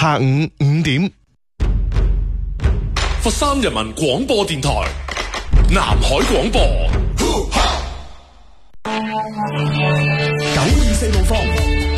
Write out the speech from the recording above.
下午5點， 佛山人民廣播電台南海廣播924路方。